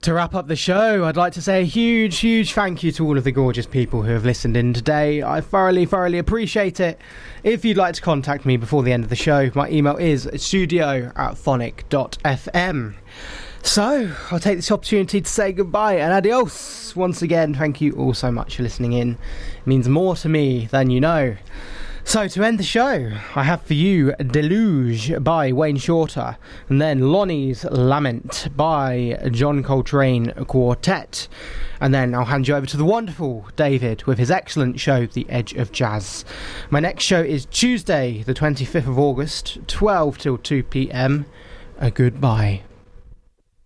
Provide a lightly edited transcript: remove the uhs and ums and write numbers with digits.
To wrap up the show, I'd like to say a huge thank you to all of the gorgeous people who have listened in today. I thoroughly appreciate it. If you'd like to contact me before the end of the show, my email is studio@phonic.fm. So, I'll take this opportunity to say goodbye and adios. Once again, thank you all so much for listening in. It means more to me than you know. So, to end the show, I have for you Deluge by Wayne Shorter, and then Lonnie's Lament by John Coltrane Quartet. And then I'll hand you over to the wonderful David with his excellent show, The Edge of Jazz. My next show is Tuesday, the 25th of August, 12 till 2 p.m. Goodbye.